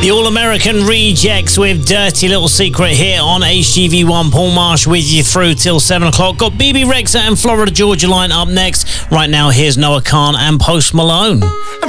The All-American Rejects with Dirty Little Secret here on HGV1. Paul Marsh with you through till 7 o'clock. Got BB Rexa and Florida Georgia Line up next. Right now, here's Noah Khan and Post Malone.